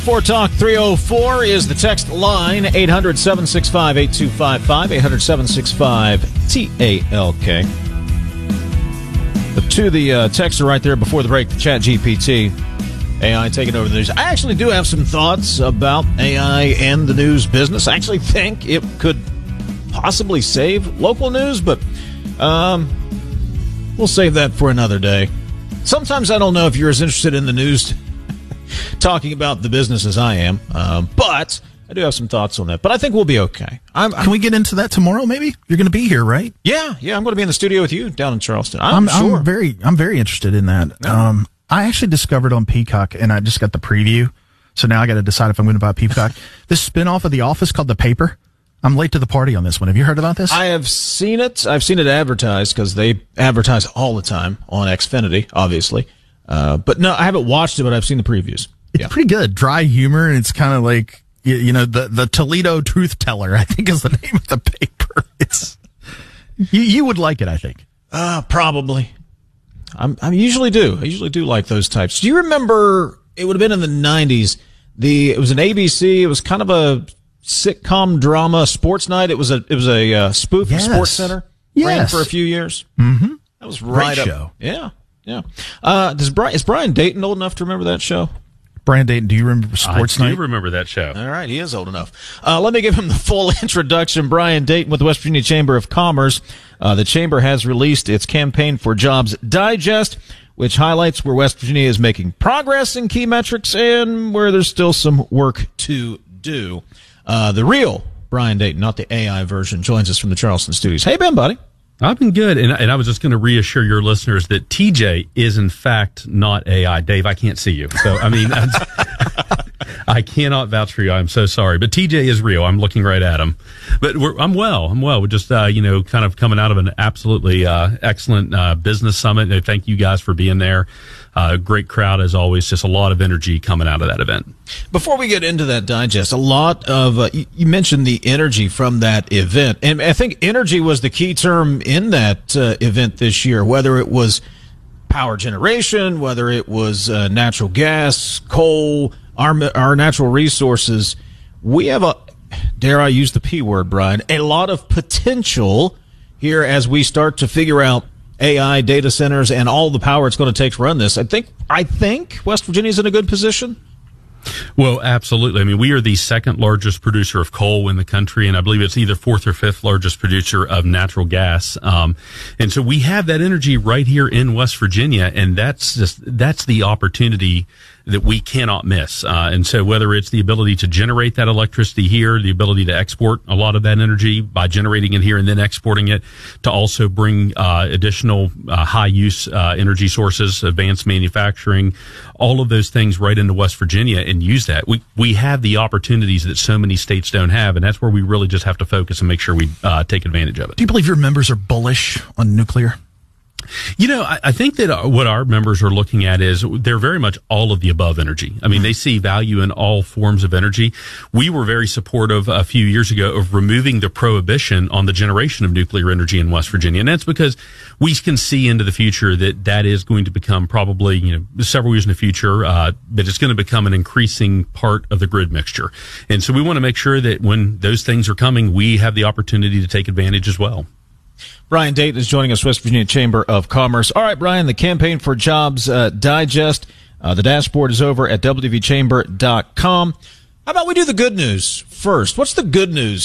For Talk 304 is the text line, 800-765-8255, 800-765-TALK. To the texter right there before the break, the ChatGPT, AI taking over the news. I actually do have some thoughts about AI and the news business. I actually think it could possibly save local news, but we'll save that for another day. Sometimes I don't know if you're as interested in the news talking about the business as I am, but I do have some thoughts on that. But I think we'll be okay. Can we get into that tomorrow, maybe? You're going to be here, right? Yeah, I'm going to be in the studio with you down in Charleston. I'm sure. I'm very interested in that. Yeah. I actually discovered on Peacock, and I just got the preview, so now I got to decide if I'm going to buy Peacock. This spinoff of The Office called The Paper. I'm late to the party on this one. Have you heard about this? I have seen it. I've seen it advertised because they advertise all the time on Xfinity, obviously. But no, I haven't watched it, but I've seen the previews. It's pretty good. Dry humor, and it's kind of like, the Toledo Truth Teller, I think is the name of the paper. It's you would like it, I think. Probably. I usually do. I usually do like those types. Do you remember, it would have been in the 90s, it was an ABC, it was kind of a sitcom drama sports night. It was a spoof of Sports Center. Yes. Ran for a few years. Mm-hmm. That was right Great up. Show. Yeah. Is Brian Dayton old enough to remember that show? Brian Dayton, do you remember Sports Night? I do remember that show. All right, he is old enough. Let me give him the full introduction. Brian Dayton with the West Virginia Chamber of Commerce. The Chamber has released its Campaign for Jobs Digest, which highlights where West Virginia is making progress in key metrics and where there's still some work to do. The real Brian Dayton, not the AI version, joins us from the Charleston studios. Hey, Ben, buddy. I've been good, and I was just going to reassure your listeners that TJ is, in fact, not AI. Dave, I can't see you. So, I mean, I cannot vouch for you. I'm so sorry. But TJ is real. I'm looking right at him. But I'm well. We're just, kind of coming out of an absolutely excellent business summit. And thank you guys for being there. Great crowd, as always. Just a lot of energy coming out of that event. Before we get into that digest, a lot of, you mentioned the energy from that event. And I think energy was the key term in that event this year, whether it was power generation, whether it was natural gas, coal, our natural resources. We have dare I use the P word, Brian, a lot of potential here as we start to figure out AI data centers and all the power it's going to take to run this. I think West Virginia's in a good position. Well, absolutely. I mean, we are the second largest producer of coal in the country, and I believe it's either fourth or fifth largest producer of natural gas. And so we have that energy right here in West Virginia, and that's the opportunity that we cannot miss. And so whether it's the ability to generate that electricity here, the ability to export a lot of that energy by generating it here and then exporting it, to also bring additional high use energy sources, advanced manufacturing, all of those things right into West Virginia and use that. We have the opportunities that so many states don't have, and that's where we really just have to focus and make sure we take advantage of it. Do you believe your members are bullish on nuclear? I think that what our members are looking at is they're very much all of the above energy. I mean, they see value in all forms of energy. We were very supportive a few years ago of removing the prohibition on the generation of nuclear energy in West Virginia. And that's because we can see into the future that is going to become probably, several years in the future, that it's going to become an increasing part of the grid mixture. And so we want to make sure that when those things are coming, we have the opportunity to take advantage as well. Brian Dayton is joining us, West Virginia Chamber of Commerce. All right, Brian, the Campaign for Jobs Digest. The dashboard is over at wvchamber.com. How about we do the good news first? What's the good news